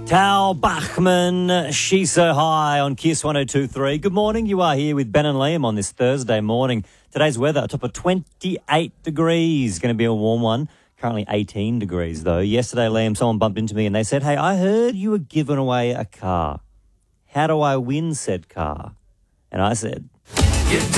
Tal Bachman, She's So High on Kiss 102.3. Good morning. You are here with Ben and Liam on this Thursday morning. Today's weather, a top of 28 degrees. Going to be a warm one. Currently 18 degrees, though. Yesterday, Liam, someone bumped into me and they said, hey, I heard you were giving away a car. How do I win said car? And I said, You